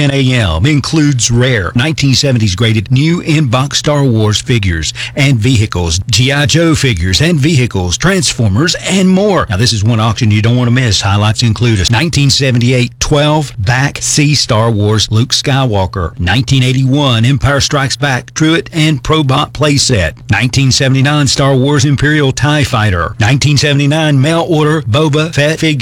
10 a.m. includes rare 1970s graded new in-box Star Wars figures and vehicles, G.I. Joe figures and vehicles, Transformers, and more. Now, this is one auction you don't want to miss. Highlights include a 1978 12-back C Star Wars Luke Skywalker, 1981 Empire Strikes Back Truett and Probot playset, 1979 Star Wars Imperial TIE Fighter, 1979 mail order Boba Fett figure.